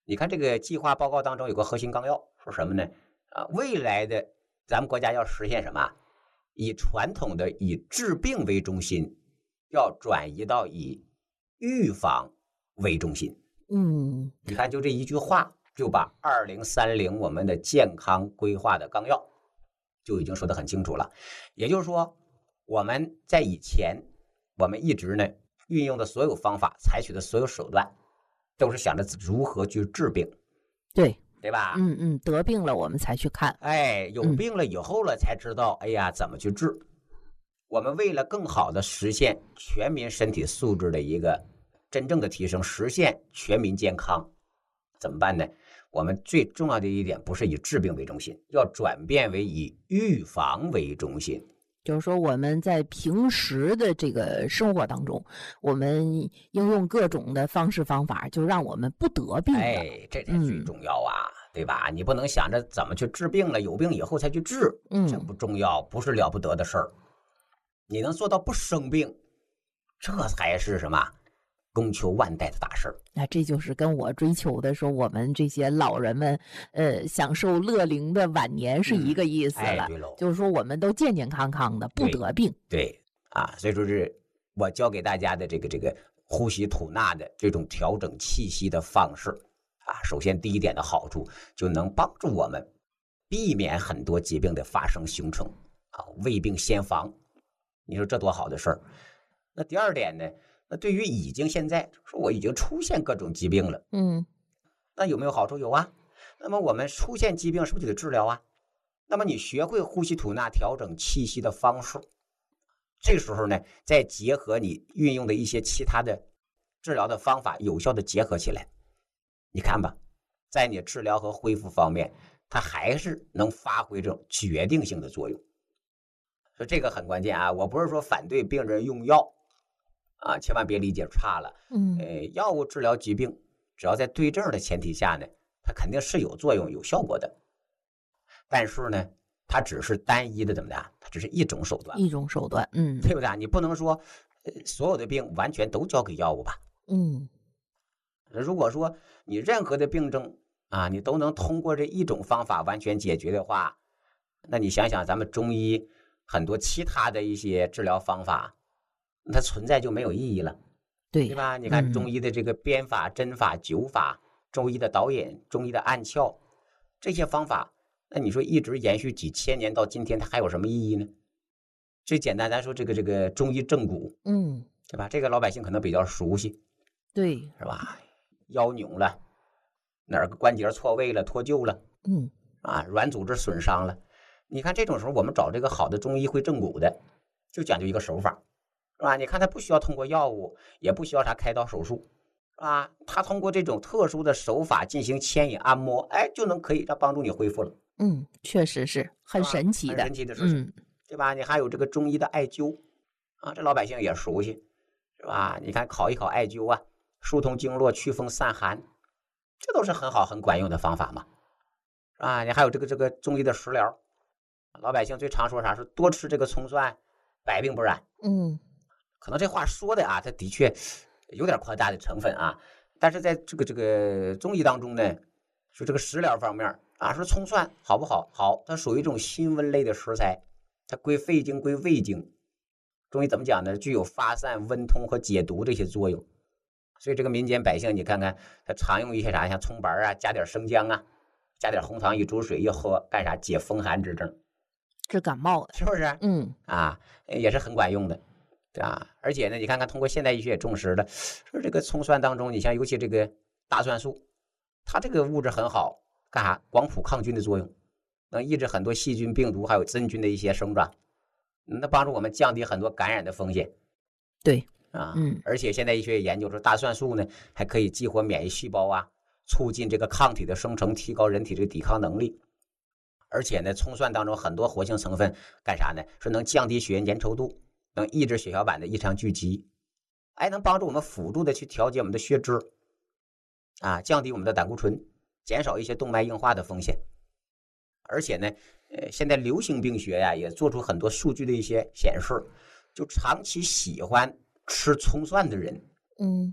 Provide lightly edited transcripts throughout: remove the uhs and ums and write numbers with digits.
你看这个计划报告当中有个核心纲要，说什么呢？未来的咱们国家要实现什么？以传统的以治病为中心，要转移到以预防为中心。你看就这一句话，就把2030我们的健康规划的纲要就已经说得很清楚了。也就是说，我们在以前我们一直呢运用的所有方法，采取的所有手段，都是想着如何去治病，对吧？ 得病了我们才去看， 有病了以后了才知道，怎么去治。我们为了更好的实现全民身体素质的一个真正的提升，实现全民健康，怎么办呢？我们最重要的一点不是以治病为中心，要转变为以预防为中心。 就是说我们在平时的这个生活当中，我们应用各种的方式方法，就让我们不得病的。 这才最重要啊，对吧？你不能想着怎么去治病了，有病以后才去治，这不重要，不是了不得的事儿。你能做到不生病，这才是什么功求万代的大事儿。 那这就是跟我追求的说我们这些老人们享受乐龄的晚年是一个意思了。就是说我们都健健康康的，不得病。 对啊，所以说是我教给大家的这个呼吸吐纳的这种调整气息的方式啊。首先第一点的好处就能帮助我们避免很多疾病的发生形成啊，未病先防。你说这多好的事儿。那第二点呢，那对于已经现在说我已经出现各种疾病了，那有没有好处？有啊。那么我们出现疾病是不是就得治疗啊？那么你学会呼吸吐纳调整气息的方式，这时候呢再结合你运用的一些其他的治疗的方法，有效的结合起来，你看吧，在你治疗和恢复方面，它还是能发挥这种决定性的作用。所以这个很关键啊！我不是说反对病人用药啊，千万别理解差了。药物治疗疾病，只要在对症的前提下呢，它肯定是有作用、有效果的。但是呢，它只是单一的，怎么的？它只是一种手段，对不对？你不能说所有的病完全都交给药物吧？如果说你任何的病症啊，你都能通过这一种方法完全解决的话，那你想想咱们中医很多其他的一些治疗方法，它存在就没有意义了，对吧？你看中医的这个鞭法、针法、灸法，中医的导引、中医的按窍，这些方法，那你说一直延续几千年到今天，它还有什么意义呢？最简单，咱说这个中医正骨，对吧？这个老百姓可能比较熟悉， 对， 是吧？腰扭了，哪个关节错位了、脱臼了，软组织损伤了。你看这种时候，我们找这个好的中医会正骨的，就讲究一个手法，是吧？你看他不需要通过药物，也不需要啥开刀手术，是吧？他通过这种特殊的手法进行牵引按摩，就能可以让帮助你恢复了。 确实是很神奇的， 很神奇的事情，对吧？你还有这个中医的艾灸啊，这老百姓也熟悉，是吧？你看考一考艾灸啊，疏通经络、祛风散寒，这都是很好很管用的方法嘛，是吧？你还有这个中医的食疗。老百姓最常说啥？是多吃这个葱蒜，百病不染。可能这话说的啊，它的确有点夸大的成分啊。但是在这个中医当中呢，说这个食疗方面啊，说葱蒜好不好？好，它属于一种辛温类的食材，它归肺经归胃经。中医怎么讲呢？具有发散、温通和解毒这些作用。所以这个民间百姓，你看看他常用一些啥，像葱白啊，加点生姜啊，加点红糖一煮水一喝，干啥？解风寒之症。 治感冒的， 是不是？也是很管用的，对吧？而且呢，你看看通过现代医学也证实了，说这个葱蒜当中，你像尤其这个大蒜素，它这个物质很好，干啥？广谱抗菌的作用，能抑制很多细菌、病毒还有真菌的一些生长，那帮助我们降低很多感染的风险。 对而且现代医学也研究说，大蒜素呢还可以激活免疫细胞啊，促进这个抗体的生成，提高人体这个抵抗能力。而且呢，葱蒜当中很多活性成分干啥呢？说能降低血液粘稠度，能抑制血小板的异常聚集，能帮助我们辅助的去调节我们的血脂，降低我们的胆固醇，减少一些动脉硬化的风险。而且呢，现在流行病学呀也做出很多数据的一些显示，就长期喜欢吃葱蒜的人，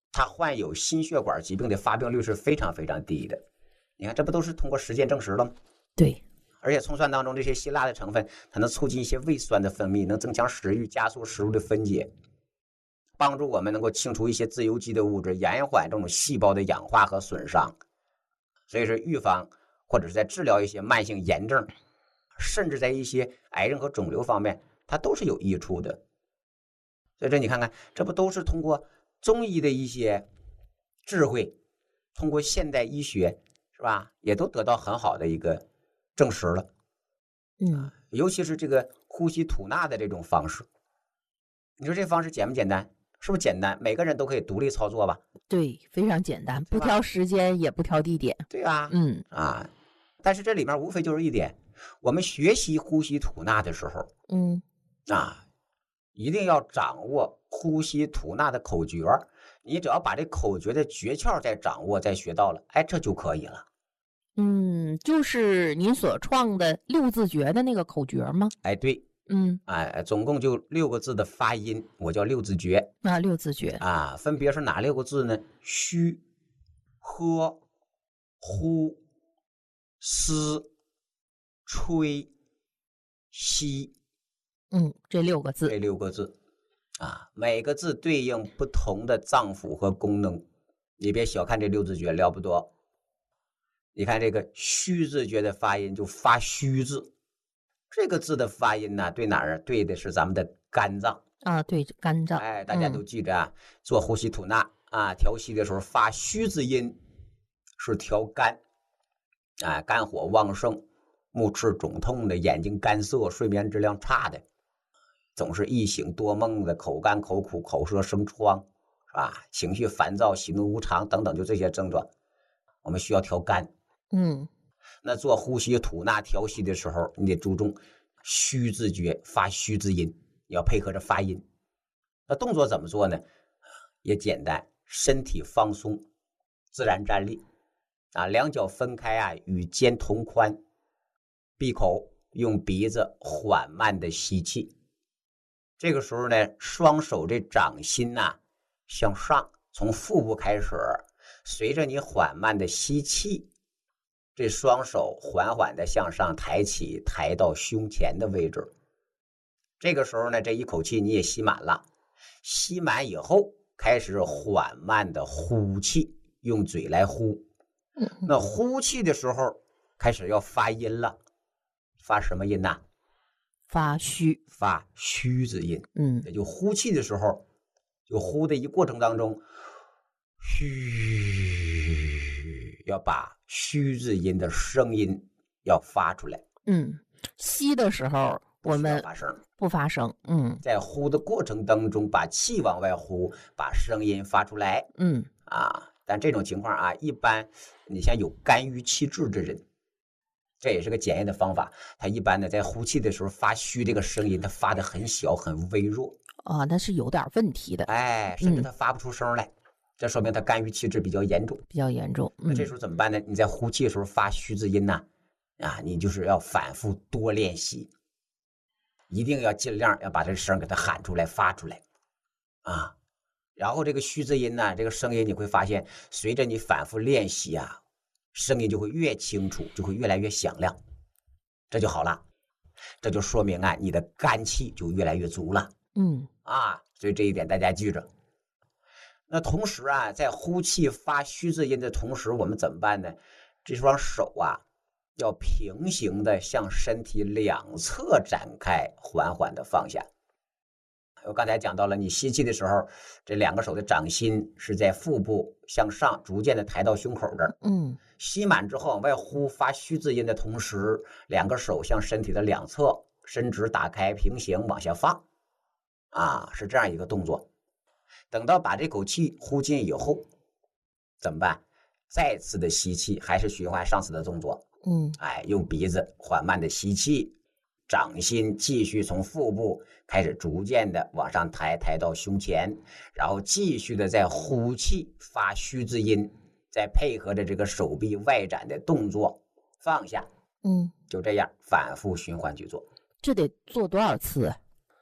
他患有心血管疾病的发病率是非常非常低的。你看，这不都是通过实践证实了吗？ 对。 而且葱蒜当中这些辛辣的成分，它能促进一些胃酸的分泌，能增强食欲，加速食物的分解，帮助我们能够清除一些自由基的物质，延缓这种细胞的氧化和损伤。所以是预防或者是在治疗一些慢性炎症，甚至在一些癌症和肿瘤方面，它都是有益处的。所以这你看看，这不都是通过中医的一些智慧，通过现代医学，是吧？也都得到很好的一个证实了。尤其是这个呼吸吐纳的这种方式，你说这方式简不简单？是不是简单？每个人都可以独立操作吧？ 对，非常简单，不挑时间也不挑地点。 对啊，但是这里面无非就是一点，我们学习呼吸吐纳的时候，一定要掌握呼吸吐纳的口诀。你只要把这口诀的诀窍再掌握，再学到了，哎，这就可以了。 就是您所创的6字诀的那个口诀吗？ 哎，对。总共就6个字的发音，我叫6字诀。 6字诀分别是哪6个字呢？虚、喝、呼、吸、吹、吸。 这6个字。 这6个字每个字对应不同的脏腑和功能。你别小看这6字诀，了不得。你看这个虚字诀的发音就发虚字，这个字的发音呢，对哪儿？对的是咱们的肝脏对，肝脏。 大家都记着做呼吸吐纳调息的时候发虚字音是调肝肝火旺盛、目赤肿痛的、眼睛干涩、睡眠质量差的、总是易醒多梦的、口干口苦、口舌生疮，是吧？情绪烦躁、喜怒无常等等，就这些症状，我们需要调肝。那做呼吸吐纳调息的时候，你得注重虚字诀，发虚字音，你要配合着发音。那动作怎么做呢？也简单，身体放松，自然站立两脚分开与肩同宽，闭口，用鼻子缓慢的吸气。这个时候呢，双手这掌心向上，从腹部开始，随着你缓慢的吸气，这双手缓缓的向上抬起，抬到胸前的位置。这个时候呢，这一口气你也吸满了，吸满以后开始缓慢的呼气，用嘴来呼。那呼气的时候开始要发音了，发什么音呢？ 发虚， 发虚字音。也就呼气的时候，就呼的一过程当中，虚，要把虚字音的声音要发出来。 吸的时候我们不发声。 在呼的过程当中，把气往外呼，把声音发出来。但这种情况一般你像有肝郁气滞的人，这也是个检验的方法。他一般呢在呼气的时候发虚，这个声音他发的很小很微弱那是有点问题的。 甚至他发不出声来，这说明他肝郁气滞比较严重。那这时候怎么办呢？你在呼气的时候发虚字音你就是要反复多练习，一定要尽量要把这声给它喊出来发出来然后这个虚字音这个声音你会发现随着你反复练习声音就会越清楚，就会越来越响亮，这就好了。这就说明你的肝气就越来越足了。所以这一点大家记着。那同时在呼气发虚字音的同时，我们怎么办呢？这双手要平行的向身体两侧展开，缓缓的放下。我刚才讲到了，你吸气的时候，这2个手的掌心是在腹部向上，逐渐的抬到胸口这儿。吸满之后往外呼，发虚字音的同时，2个手向身体的两侧伸直打开，平行往下放是这样一个动作。等到把这口气呼进以后怎么办？再次的吸气，还是循环上次的动作。用鼻子缓慢的吸气，掌心继续从腹部开始逐渐的往上抬，抬到胸前，然后继续的在呼气发虚字音，再配合着这个手臂外展的动作放下。就这样反复循环去做。 这得做多少次？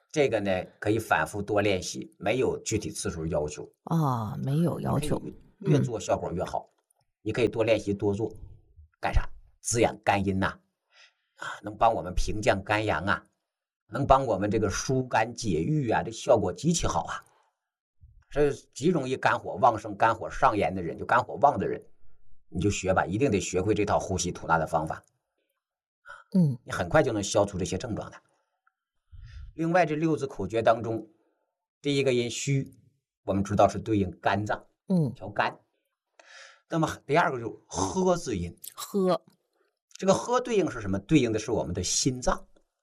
这个呢可以反复多练习，没有具体次数要求啊，没有要求， 越做效果越好。你可以多练习多做，干啥？滋养肝阴呐，能帮我们平降肝阳啊，能帮我们这个疏肝解郁啊，这效果极其好啊。这极容易肝火旺盛、肝火上炎的人，就肝火旺的人，你就学吧，一定得学会这套呼吸吐纳的方法。你很快就能消除这些症状的。另外，这6字口诀当中，第一个音虚，我们知道是对应肝脏，调肝。那么第二个就是呵字音， 呵， 这个呵对应是什么？对应的是我们的心脏。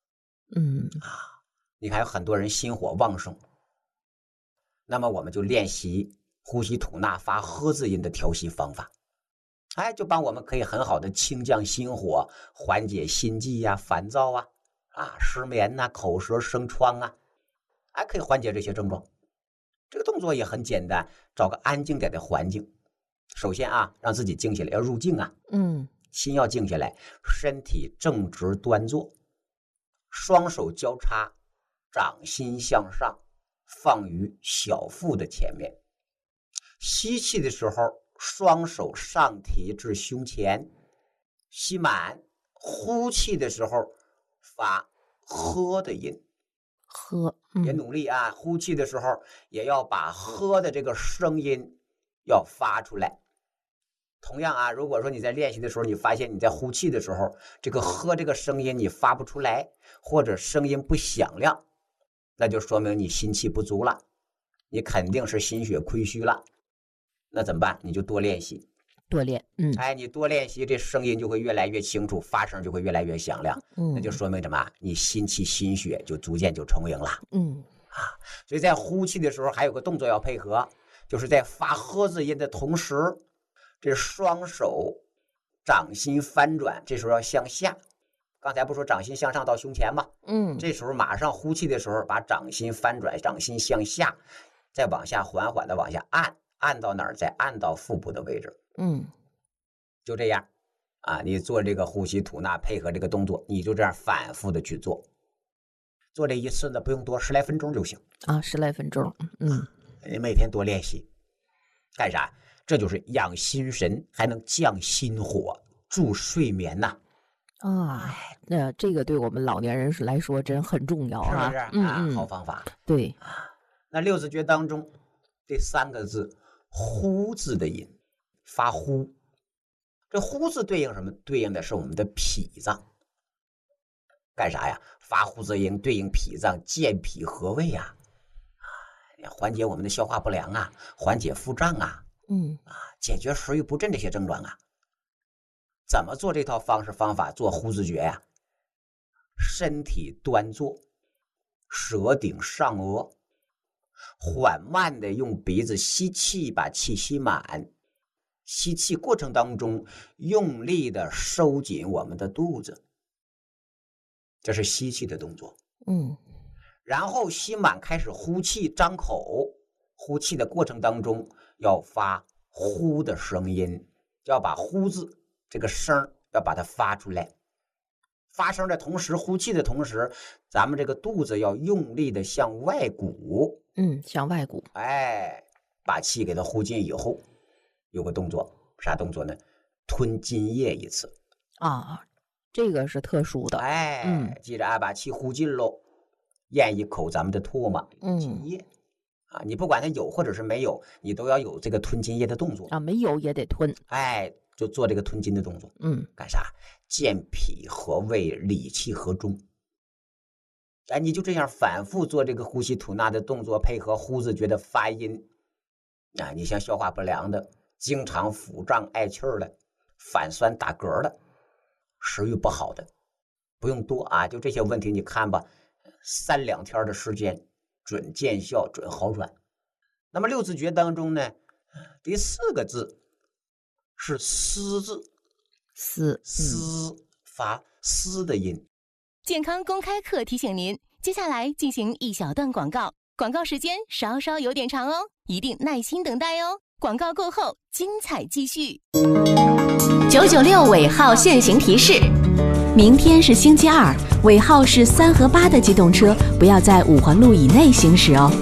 你看有很多人心火旺盛，那么我们就练习呼吸吐纳发呵字音的调息方法，就帮我们可以很好的清降心火，缓解心悸呀、烦躁啊、失眠呐、口舌生疮啊，还可以缓解这些症状。这个动作也很简单，找个安静点的环境。首先让自己静下来，要入静啊。心要静下来，身体正直端坐，双手交叉，掌心向上，放于小腹的前面。吸气的时候，双手上提至胸前，吸满。呼气的时候发呵的音， 呵， 也努力呼气的时候也要把呵的这个声音要发出来。同样如果说你在练习的时候，你发现你在呼气的时候，这个呵这个声音你发不出来，或者声音不响亮，那就说明你心气不足了，你肯定是心血亏虚了。那怎么办？你就多练习， 多练。 你多练习，这声音就会越来越清楚，发声就会越来越响亮。那就说明什么？你心气心血就逐渐就充盈了。所以在呼气的时候还有个动作要配合，就是在发呵字音的同时，这双手掌心翻转，这时候要向下。刚才不说掌心向上到胸前吗？这时候马上呼气的时候，把掌心翻转，掌心向下，再往下缓缓的往下按到哪儿？再按到腹部的位置。就这样你做这个呼吸吐纳，配合这个动作，你就这样反复的去做。做这一次呢，不用多，10来分钟就行 10来分钟。 你每天多练习，干啥？这就是养心神，还能降心火，助睡眠呐。 那这个对我们老年人来说真很重要是不是？好方法。 对。 那6字诀当中这3个字呼字的音，发呼。这呼字对应什么？对应的是我们的脾脏。干啥呀？发呼字音对应脾脏，健脾和胃缓解我们的消化不良缓解腹胀解决食欲不振这些症状怎么做这套方法？做呼字诀身体端坐，舌顶上颚，缓慢的用鼻子吸气，把气吸满。吸气过程当中，用力的收紧我们的肚子，这是吸气的动作。然后吸满，开始呼气，张口。呼气的过程当中要发呼的声音，要把呼字这个声要把它发出来。发声的同时，呼气的同时，咱们这个肚子要用力的向外鼓。 向外鼓。 把气给它呼进以后，有个动作，啥动作呢？吞津液一次。 这个是特殊的。 记着把气呼进喽，咽一口咱们的唾沫，津液。你不管它有或者是没有，你都要有这个吞津液的动作没有也得吞。 就做这个吞津的动作。干啥？健脾和胃，理气和中。你就这样反复做这个呼吸吐纳的动作，配合呼字诀的发音。你像消化不良的，经常腹胀爱气儿的，反酸打嗝的，食欲不好的，不用多就这些问题你看吧，3、2天的时间准见效，准好转。那么6字诀当中呢，第4个字是思字。思发思的音。 健康公开课提醒您，接下来进行一小段广告，广告时间稍稍有点长哦，一定耐心等待哦。广告过后，精彩继续。996尾号限行提示： 明天是星期二，尾号是3和8的机动车不要在5环路以内行驶哦。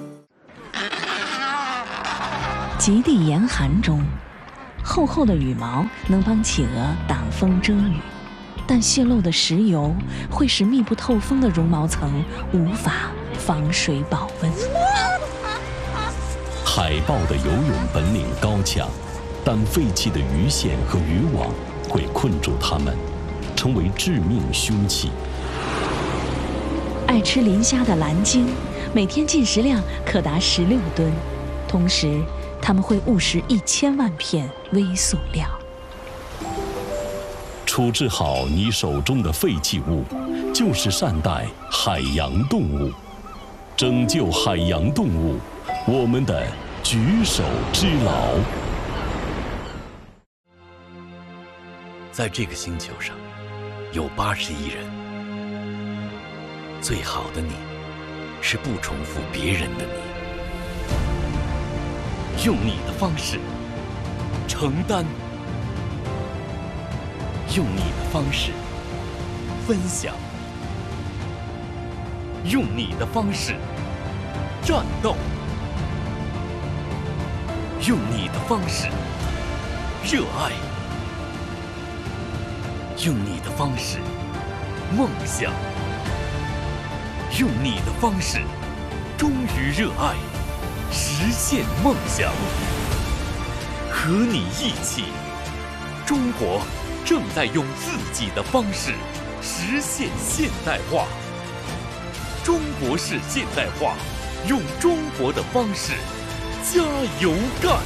极地严寒中，厚厚的羽毛能帮企鹅挡风遮雨，但泄漏的石油会使密不透风的绒毛层无法防水保温。 海豹的游泳本领高强，但废弃的鱼线和渔网会困住它们，成为致命凶器。 爱吃磷虾的蓝鲸，每天进食量可达16吨，同时它们会误食1000万片微塑料。 处置好你手中的废弃物，就是善待海洋动物，拯救海洋动物，我们的举手之劳。 在这个星球上，有80亿人。最好的你，是不重复别人的你，用你的方式承担，用你的方式分享，用你的方式战斗，用你的方式热爱，用你的方式梦想，用你的方式忠于热爱，实现梦想。和你一起，中国正在用自己的方式实现现代化。中国式现代化，用中国的方式加油干。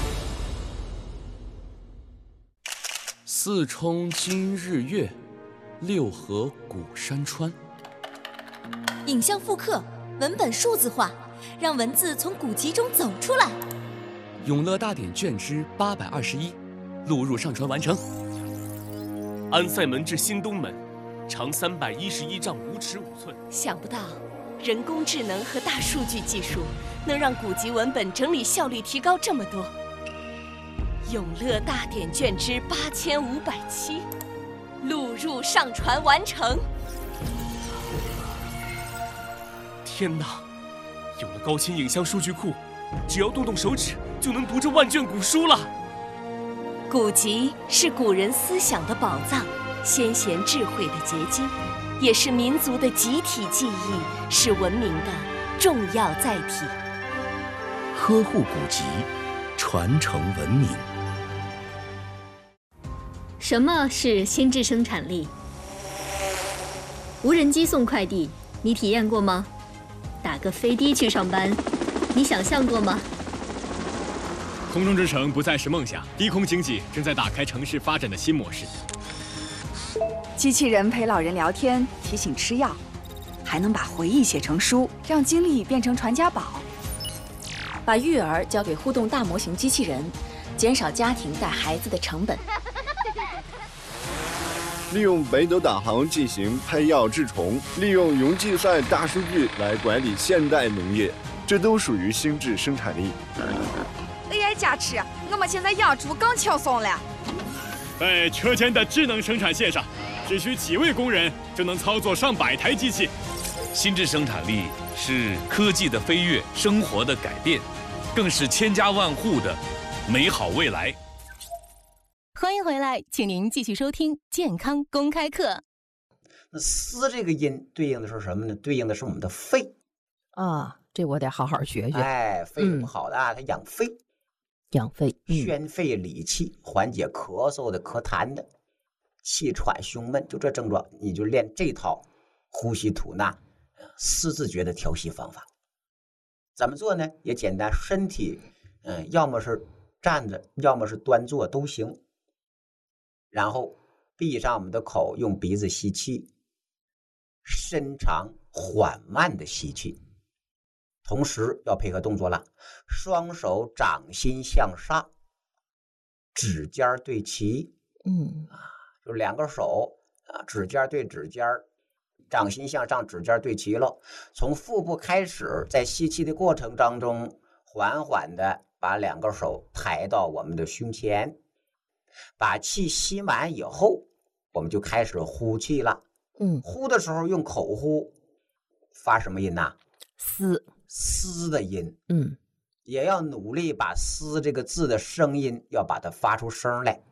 四冲今日月，六合古山川。 影像复刻，文本数字化，让文字从古籍中走出来。 永乐大典卷之821，录入上传完成。安塞门至新东门，长311丈5尺5寸。 想不到，人工智能和大数据技术能让古籍文本整理效率提高这么多。永乐大典卷之8507，录入上传完成。 天哪！有了高清影像数据库，只要动动手指就能读这万卷古书了。 古籍是古人思想的宝藏，先贤智慧的结晶，也是民族的集体记忆，是文明的重要载体。 呵护古籍，传承文明。 什么是心智生产力？无人机送快递，你体验过吗？打个飞的去上班，你想象过吗？ 空中之城不再是梦想，低空经济正在打开城市发展的新模式。 机器人陪老人聊天，提醒吃药，还能把回忆写成书，让经历变成传家宝。 把育儿交给互动大模型机器人，减少家庭带孩子的成本。 利用北斗导航进行配药治虫，利用云计算大数据来管理现代农业，这都属于心智生产力。 AI 加持，我们现在养猪更轻松了。 在车间的智能生产线上，只需几位工人就能操作上百台机器。 心智生产力是科技的飞跃，生活的改变，更是千家万户的美好未来。 欢迎回来，请您继续收听健康公开课。 那嘶这个音对应的是什么呢？对应的是我们的肺啊，这我得好好学学。 哎，肺不好的啊，它养肺， 养肺， 宣肺理气，缓解咳嗽的、咳痰的、气喘、胸闷，就这症状，你就练这套呼吸吐纳四字诀的调息方法。怎么做呢？也简单，身体要么是站着，要么是端坐都行。然后闭上我们的口，用鼻子吸气，深长缓慢的吸气，同时要配合动作了，双手掌心向上，指尖对齐，就两个手指尖对指尖，掌心向上，指尖对齐了。从腹部开始，在吸气的过程当中，缓缓的把两个手抬到我们的胸前。把气吸满以后，我们就开始呼气了。 呼的时候用口呼，发什么音呐？嘶的音。也要努力把嘶这个字的声音要把它发出声来。